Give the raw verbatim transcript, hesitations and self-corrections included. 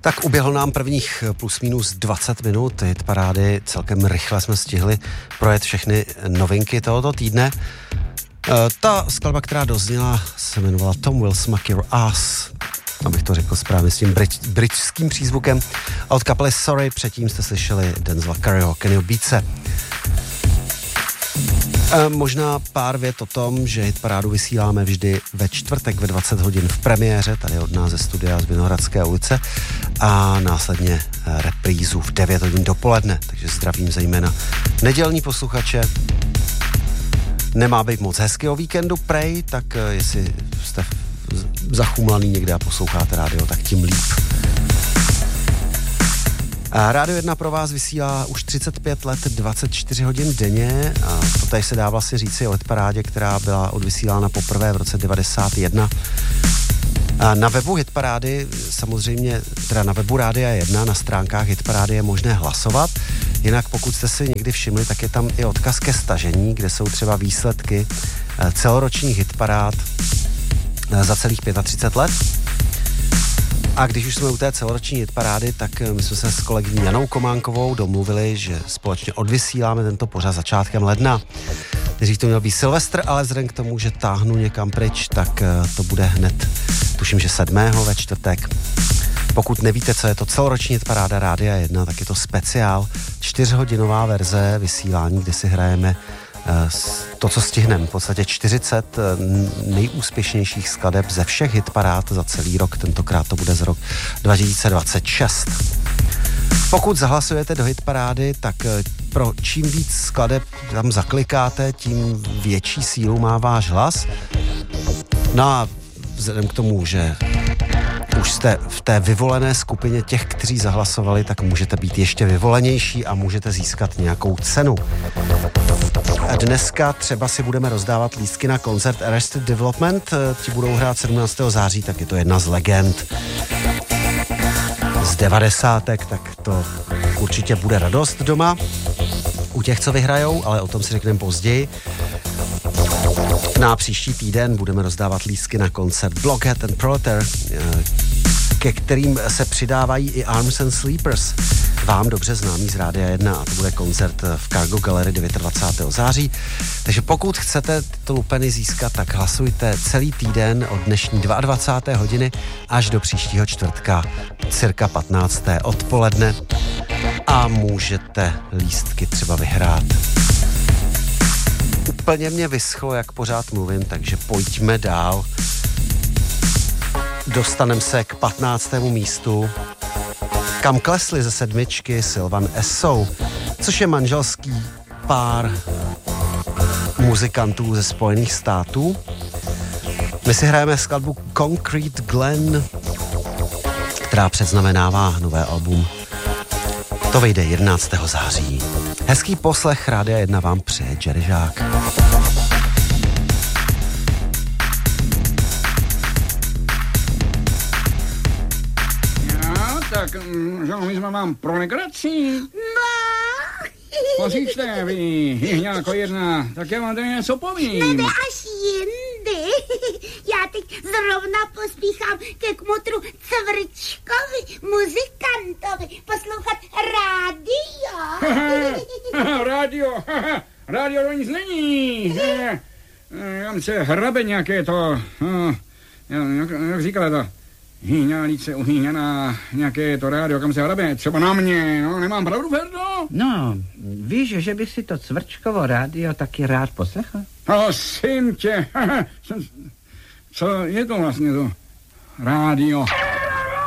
Tak uběhlo nám prvních plus minus dvacet minut hit parády, celkem rychle jsme stihli projet všechny novinky tohoto týdne. E, ta skladba, která dozněla, se jmenovala Tom Will Smack Your Ass, abych to řekl správně s tím brit, britským přízvukem. A od kapely Sorry předtím jste slyšeli Denzela Curryho Kennyho Beatse. E, možná pár vět o tom, že hit parádu vysíláme vždy ve čtvrtek ve dvacet hodin v premiéře, tady od nás ze studia z Vinohradské ulice, a následně reprízu v devět hodin dopoledne, takže zdravím zejména nedělní posluchače. Nemá být moc hezkého víkendu, prej, tak jestli jste zachumlaný někde a posloucháte rádio, tak tím líp. A Rádio jedna pro vás vysílá už třicet pět let, dvacet čtyři hodin denně, a to tady se dá vlastně říci o hitparádě, která byla odvysílána poprvé v roce devadesát jedna. A na webu hitparády, samozřejmě, teda na webu Rádia jedna, na stránkách hitparády je možné hlasovat, jinak pokud jste si někdy všimli, tak je tam i odkaz ke stažení, kde jsou třeba výsledky celoročních hitparád za celých třicet pět let. A když už jsme u té celoroční hitparády, tak my jsme se s kolegyní Janou Kománkovou domluvili, že společně odvysíláme tento pořad začátkem ledna. Nejdřív to měl být Silvestr, ale vzhledem k tomu, že táhnu někam pryč, tak to bude hned, tuším, že sedmého ve čtvrtek. Pokud nevíte, co je to celoroční hitparáda Rádia jedna, tak je to speciál, čtyřhodinová verze vysílání, kde si hrajeme to, co stihneme, v podstatě čtyřicet nejúspěšnějších skladeb ze všech hitparád za celý rok, tentokrát to bude z rok dva tisíce dvacet šest. Pokud zahlasujete do hitparády, tak pro čím víc skladeb tam zaklikáte, tím větší sílu má váš hlas. No a vzhledem k tomu, že už jste v té vyvolené skupině těch, kteří zahlasovali, tak můžete být ještě vyvolenější a můžete získat nějakou cenu. A dneska třeba si budeme rozdávat lístky na koncert Arrested Development, ti budou hrát sedmnáctého září, tak je to jedna z legend z devadesátek, tak to určitě bude radost doma u těch, co vyhrajou, ale o tom si řekneme později. Na příští týden budeme rozdávat lístky na koncert Blockhead and Proletar, ke kterým se přidávají i Arms and Sleepers, vám dobře známý z Rádia jedna, a to bude koncert v Cargo Gallery dvacátého devátého září. Takže pokud chcete tyto lupeny získat, tak hlasujte celý týden od dnešní dvacáté druhé hodiny až do příštího čtvrtka, cirka patnácté odpoledne, a můžete lístky třeba vyhrát. Úplně mě vyschlo, jak pořád mluvím, takže pojďme dál. Dostaneme se k patnáctému místu, kam klesli ze sedmičky Sylvan Esso, což je manželský pár muzikantů ze Spojených států. My si hrajeme skladbu Concrete Glen, která předznamenává nové album. To vyjde jedenáctého září. Hezký poslech, Rádia jedna vám přeje Jerry Žák. Tak, že my jsme vám pro legraci. No. Poslyšte, vy, Jihňáko jedna, tak já vám tady něco povím. Nede až jindy. Já teď zrovna pospíchám ke kmotru Cvrčkovi, muzikantovi, poslouchat rádio. Rádio, rádio to nic není. Tam se hrabe nějaké to, jak, jak říkala to, hýňálice uhýňaná, nějaké to rádio, kam se hrabe, třeba na mě, no, nemám pravdu, Ferdo? No, víš, že bych si to Cvrčkovo rádio taky rád poslechl? Prosím tě, co je to vlastně to rádio?